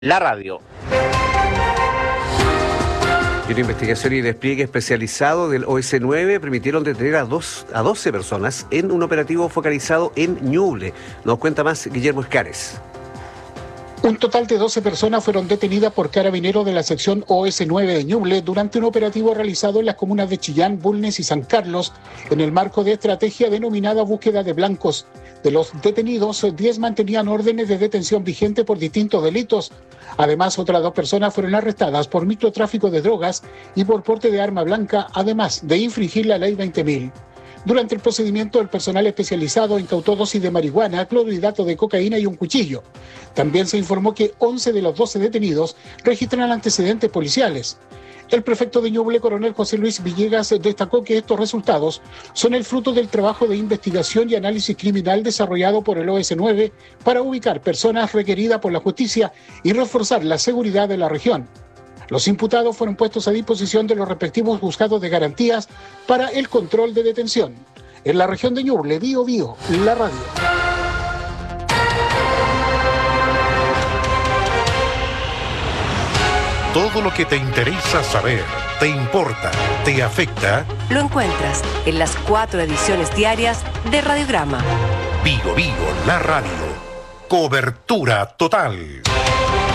La radio. Y una investigación y despliegue especializado del OS9 permitieron detener a 12 personas en un operativo focalizado en Ñuble. Nos cuenta más Guillermo Escares. Un total de 12 personas fueron detenidas por carabineros de la sección OS9 de Ñuble durante un operativo realizado en las comunas de Chillán, Bulnes y San Carlos en el marco de estrategia denominada Búsqueda de Blancos. De los detenidos, 10 mantenían órdenes de detención vigente por distintos delitos. Además, otras 2 personas fueron arrestadas por microtráfico de drogas y por porte de arma blanca, además de infringir la ley 20.000. Durante el procedimiento, el personal especializado incautó dosis de marihuana, clorhidrato de cocaína y un cuchillo. También se informó que 11 de los 12 detenidos registran antecedentes policiales. El prefecto de Ñuble, coronel José Luis Villegas, destacó que estos resultados son el fruto del trabajo de investigación y análisis criminal desarrollado por el OS9 para ubicar personas requeridas por la justicia y reforzar la seguridad de la región. Los imputados fueron puestos a disposición de los respectivos juzgados de garantías para el control de detención. En la región de Ñuble, Bío Bío, la radio. Todo lo que te interesa saber, te importa, te afecta, lo encuentras en las 4 ediciones diarias de Radiograma. Bío Bío, la radio. Cobertura total.